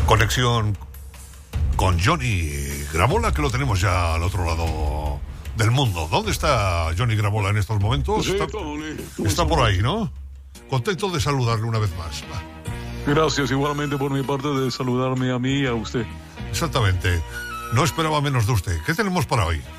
Conexión con Johnny Grabola, que lo tenemos ya al otro lado del mundo. ¿Dónde está Johnny Grabola en estos momentos? Está por ahí, ¿no? Contento de saludarle una vez más. Gracias igualmente por mi parte de saludarme a mí y a usted. Exactamente. No esperaba menos de usted. ¿Qué tenemos para hoy?